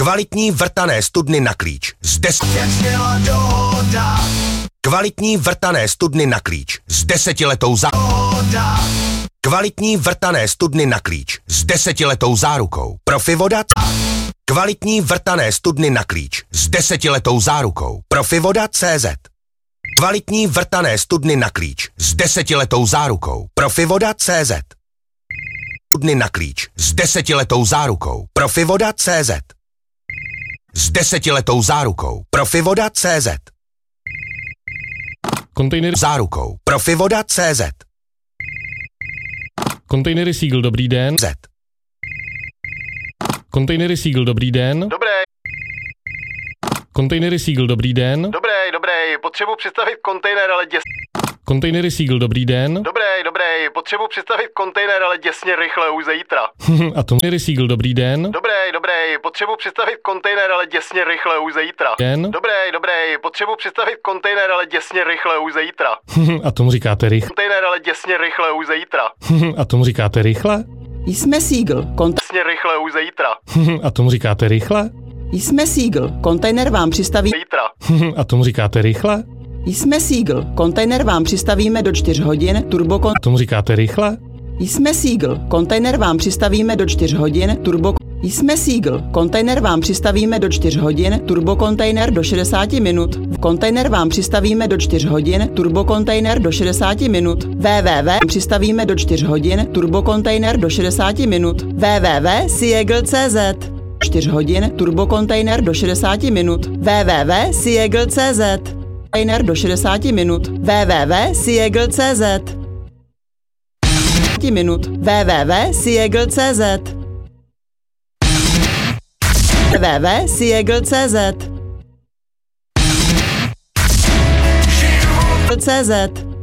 Kvalitní vrtané studny na klíč. Kvalitní vrtané studny na klíč s 10letou Kvalitní vrtané studny na klíč s 10letou zárukou. Profivoda. Kvalitní vrtané studny na klíč s 10letou zárukou. Profivoda.cz. Kvalitní vrtané studny na klíč s 10letou zárukou. Profivoda.cz. Studny na klíč s 10letou zárukou. Profivoda.cz. S 10letou zárukou. Profivoda.cz. Kontejnery zárukou. Profivoda.cz. Kontejnery Siegel, dobrý den. Z. Kontejnery Siegel, dobrý den. Dobrý. Kontejnery Siegel, dobrý den. Dobrý. Potřebuji přistavit kontejner, ale děsně. Kontejnery Siegel, dobrý den. Dobrý. Potřebuji přistavit kontejner, ale děsně rychle už zítra. A to Kontejnery Siegel, dobrý den. Dobrý. Potřebuji přistavit kontejner, ale děsně rychle už zítra. Den. Dobrý. Potřebuji přistavit kontejner, ale děsně rychle už zítra. A tomu říkáte rychle. Kontejner, ale děsně rychle už zítra. A tomu říkáte rychle. Jsme Siegel. Děsně rychle už zítra. A tomu říkáte rychle. Jsme Siegel. Kontejner vám přistaví Zítra. A tomu říkáte rychle. Jsme Siegel. Kontejner vám přistavíme do 4 hodin. A tomu říkáte rychle. Jsme Siegel. Kontejner vám přistavíme do 4 hodin. Jsme Siegel. Kontejner vám přistavíme do 4 hodin. Turbokontejner do 60 minut. Kontejner vám přistavíme do 4 hodin. Turbokontejner do 60 minut. Přistavíme do 4 hodin. Turbokontejner do 60 minut. www.siegel.cz 4 hodin. Turbokontejner do 60 minut. www.siegel.cz Kontejner do 60 minut. www.siegel.cz minut. www.siegel.cz www.siegel.cz CZ